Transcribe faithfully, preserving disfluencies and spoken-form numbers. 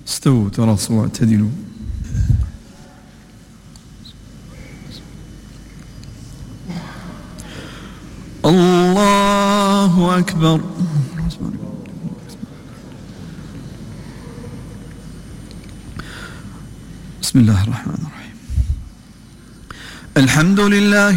استووا تراصوا واعتدلوا. الله أكبر. بسم الله الرحمن الرحيم. الحمد لله